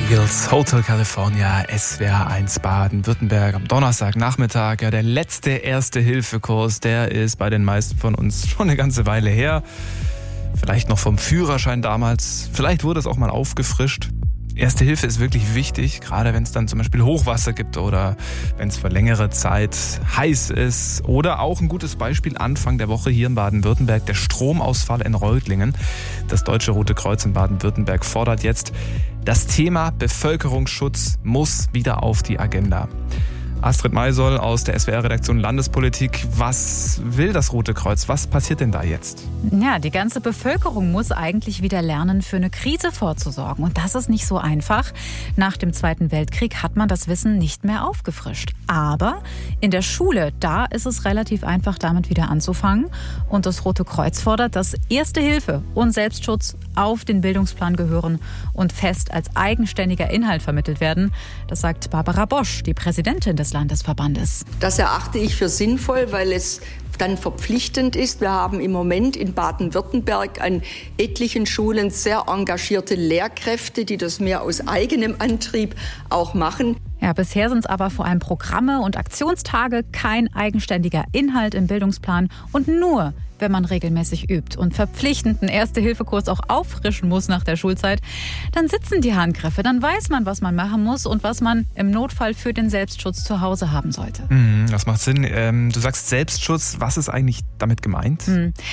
Eagles, Hotel California, SWR 1 Baden-Württemberg am Donnerstagnachmittag. Ja, der letzte Erste-Hilfe-Kurs, der ist bei den meisten von uns schon eine ganze Weile her. Vielleicht noch vom Führerschein damals. Vielleicht wurde es auch mal aufgefrischt. Erste Hilfe ist wirklich wichtig, gerade wenn es dann zum Beispiel Hochwasser gibt oder wenn es für längere Zeit heiß ist. Oder auch ein gutes Beispiel Anfang der Woche hier in Baden-Württemberg, der Stromausfall in Reutlingen. Das Deutsche Rote Kreuz in Baden-Württemberg fordert jetzt, das Thema Bevölkerungsschutz muss wieder auf die Agenda. Astrid Maisoll aus der SWR-Redaktion Landespolitik. Was will das Rote Kreuz? Was passiert denn da jetzt? Ja, die ganze Bevölkerung muss eigentlich wieder lernen, für eine Krise vorzusorgen. Und das ist nicht so einfach. Nach dem Zweiten Weltkrieg hat man das Wissen nicht mehr aufgefrischt. Aber in der Schule, da ist es relativ einfach, damit wieder anzufangen. Und das Rote Kreuz fordert, dass Erste Hilfe und Selbstschutz auf den Bildungsplan gehören und fest als eigenständiger Inhalt vermittelt werden. Das sagt Barbara Bosch, die Präsidentin des Landesverbandes. Das erachte ich für sinnvoll, weil es dann verpflichtend ist. Wir haben im Moment in Baden-Württemberg an etlichen Schulen sehr engagierte Lehrkräfte, die das mehr aus eigenem Antrieb auch machen. Ja, bisher sind es aber vor allem Programme und Aktionstage, kein eigenständiger Inhalt im Bildungsplan und nur, wenn man regelmäßig übt und verpflichtenden Erste-Hilfe-Kurs auch auffrischen muss nach der Schulzeit, dann sitzen die Handgriffe, dann weiß man, was man machen muss und was man im Notfall für den Selbstschutz zu Hause haben sollte. Das macht Sinn. Du sagst Selbstschutz, was ist eigentlich damit gemeint?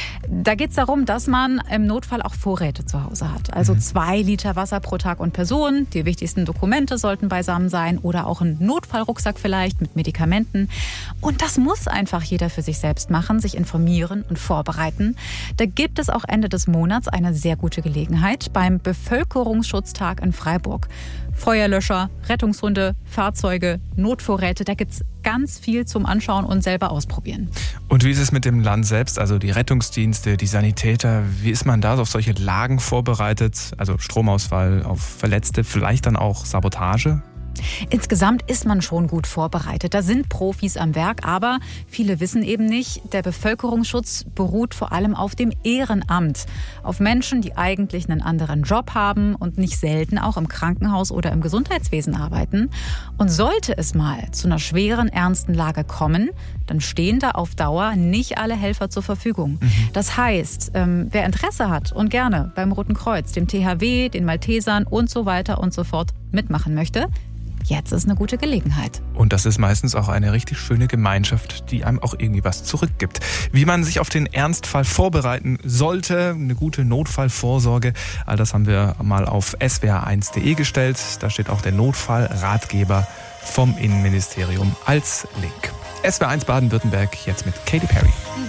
Da geht es darum, dass man im Notfall auch Vorräte zu Hause hat. Also 2 Liter Wasser pro Tag und Person, die wichtigsten Dokumente sollten beisammen sein oder auch ein Notfallrucksack vielleicht mit Medikamenten. Und das muss einfach jeder für sich selbst machen, sich informieren und vorbereiten. Da gibt es auch Ende des Monats eine sehr gute Gelegenheit beim Bevölkerungsschutztag in Freiburg. Feuerlöscher, Rettungshunde, Fahrzeuge, Notvorräte, da gibt es ganz viel zum Anschauen und selber ausprobieren. Und wie ist es mit dem Land selbst, also die Rettungsdienste, die Sanitäter, wie ist man da auf solche Lagen vorbereitet, also Stromausfall, auf Verletzte, vielleicht dann auch Sabotage? Insgesamt ist man schon gut vorbereitet. Da sind Profis am Werk, aber viele wissen eben nicht, der Bevölkerungsschutz beruht vor allem auf dem Ehrenamt. Auf Menschen, die eigentlich einen anderen Job haben und nicht selten auch im Krankenhaus oder im Gesundheitswesen arbeiten. Und sollte es mal zu einer schweren, ernsten Lage kommen, dann stehen da auf Dauer nicht alle Helfer zur Verfügung. Das heißt, wer Interesse hat und gerne beim Roten Kreuz, dem THW, den Maltesern und so weiter und so fort mitmachen möchte, jetzt ist eine gute Gelegenheit. Und das ist meistens auch eine richtig schöne Gemeinschaft, die einem auch irgendwie was zurückgibt. Wie man sich auf den Ernstfall vorbereiten sollte, eine gute Notfallvorsorge, all das haben wir mal auf swr1.de gestellt. Da steht auch der Notfallratgeber vom Innenministerium als Link. SWR1 Baden-Württemberg jetzt mit Katy Perry.